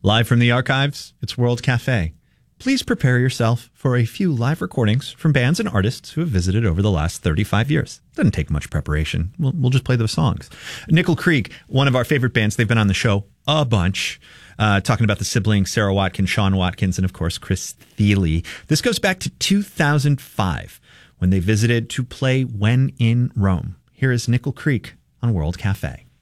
Live from the archives, it's World Cafe. Please prepare yourself for a few live recordings from bands and artists who have visited over the last 35 years. Doesn't take much preparation. We'll just play those songs. Nickel Creek, one of our favorite bands. They've been on the show a bunch, talking about the siblings, Sarah Watkins, Sean Watkins, and of course, Chris Thile. This goes back to 2005 when they visited to play When in Rome. Here is Nickel Creek on World Cafe.